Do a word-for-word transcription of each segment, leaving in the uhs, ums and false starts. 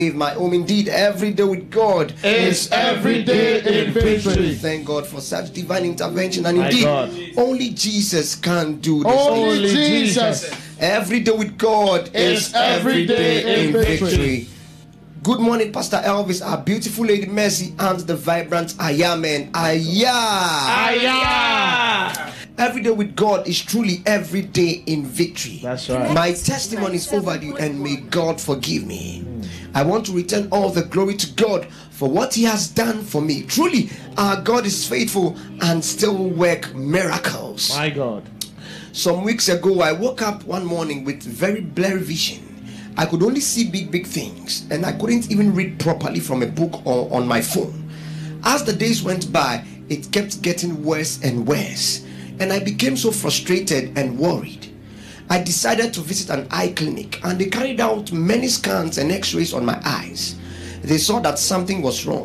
my home. Indeed, every day with God is every day in victory. Thank God for such divine intervention. And My indeed, God. only Jesus can do this. Only Jesus. Every day with God is every day in victory. Good morning, Pastor Elvis, our beautiful Lady Mercy, and the vibrant Ayaman. Aya. Aya. Every day with God is truly every day in victory. That's right. My testimony is overdue, and may God forgive me. I want to return all the glory to God for what He has done for me. Truly, our God is faithful and still work miracles. My God. Some weeks ago, I woke up one morning with very blurry vision. I could only see big, big things, and I couldn't even read properly from a book or on my phone. As the days went by, it kept getting worse and worse, and I became so frustrated and worried. I decided to visit an eye clinic, and they carried out many scans and x-rays on my eyes. They saw that something was wrong.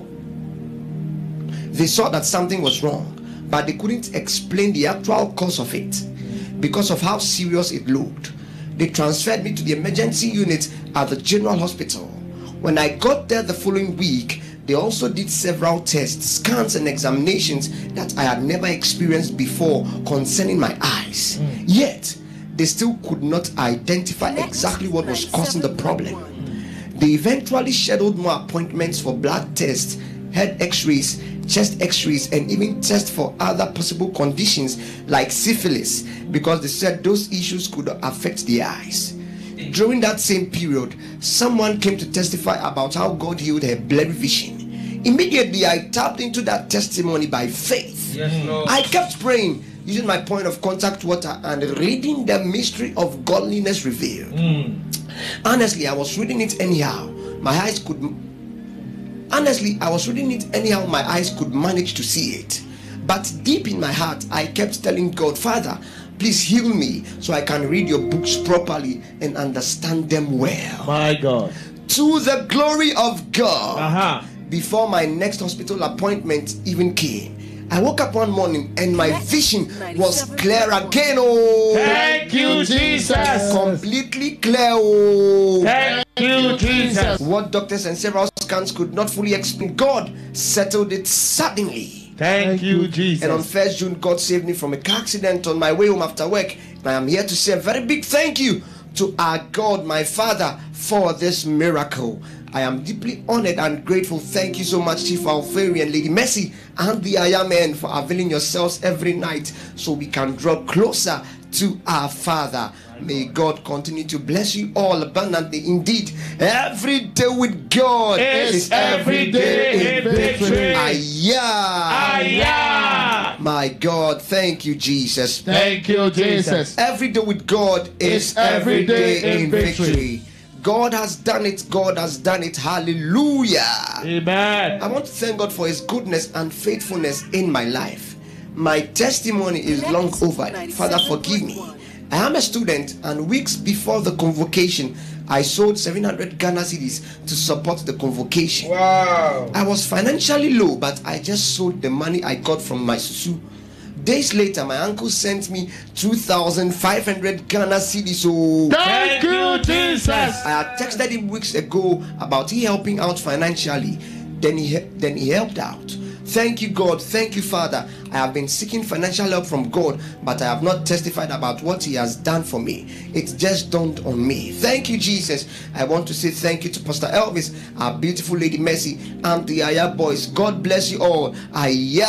They saw that something was wrong, but they couldn't explain the actual cause of it because of how serious it looked. They transferred me to the emergency unit at the General Hospital. When I got there the following week, they also did several tests, scans, and examinations that I had never experienced before concerning my eyes. Mm. Yet, they still could not identify exactly what was causing the problem. They eventually scheduled more appointments for blood tests, head x-rays, chest x-rays, and even tests for other possible conditions like syphilis, because they said those issues could affect the eyes. During that same period, someone came to testify about how God healed her blurry vision. Immediately, I tapped into that testimony by faith. Yes, Lord. I kept praying, using my point of contact water and reading the mystery of godliness revealed. Mm. Honestly, I was reading it anyhow. My eyes could Honestly, I was reading it anyhow my eyes could manage to see it. But deep in my heart, I kept telling God, Father, please heal me so I can read your books properly and understand them well. My God. To the glory of God. Uh-huh. Before my next hospital appointment even came, I woke up one morning and my vision was clear again. Oh, thank you, Jesus. Completely clear. Oh, thank you, Jesus. What doctors and several scans could not fully explain, God settled it suddenly. Thank you, Jesus. And on first June, God saved me from a car accident on my way home after work. And I am here to say a very big thank you to our God, my Father, for this miracle. I am deeply honored and grateful. Thank you so much, Chief Alferi and Lady Mercy and the Ayaman, for availing yourselves every night so we can draw closer to our Father. May God continue to bless you all abundantly. Indeed, every day with God is, is every day in victory. Aya. Aya. My God, thank you, Jesus. Thank you, Jesus. Every day with God is, is every day, day in victory. victory. God has done it. God has done it. Hallelujah. Amen. I want to thank God for His goodness and faithfulness in my life. My testimony is long over. Father, forgive me. I am a student, and weeks before the convocation, I sold seven hundred Ghana cedis to support the convocation. Wow. I was financially low, but I just sold the money I got from my susu. Days later, my uncle sent me two thousand five hundred Ghana cedis. So thank you, Jesus. I had texted him weeks ago about he helping out financially. Then he then he helped out. Thank you, God. Thank you, Father. I have been seeking financial help from God, but I have not testified about what He has done for me. It just dawned on me. Thank you, Jesus. I want to say thank you to Pastor Elvis, our beautiful Lady Mercy, and the Aya boys. God bless you all. Aya.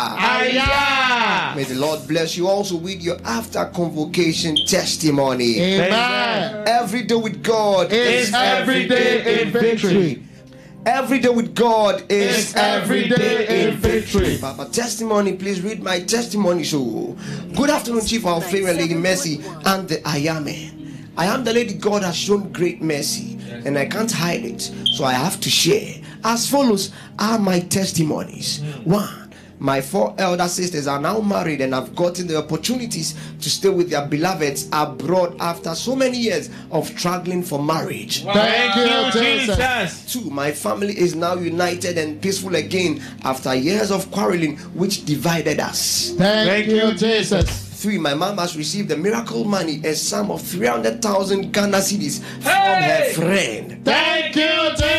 Aya. May the Lord bless you also with your after convocation testimony. Amen. Every day with God is every day in victory. Every day with God is, is every day in victory. Papa, testimony, please read my testimony. So, good afternoon, Chief Alferi and Lady Mercy and the Ayaman. I am the lady God has shown great mercy, and I can't hide it, so I have to share. As follows are my testimonies. One, my four elder sisters are now married and have gotten the opportunities to stay with their beloveds abroad after so many years of struggling for marriage. Wow. Thank you, Jesus. Two, my family is now united and peaceful again after years of quarreling which divided us. Thank, Thank you, Jesus. Three, my mom has received the miracle money, a sum of three hundred thousand Ghana cedis from hey! her friend. Thank you, Jesus.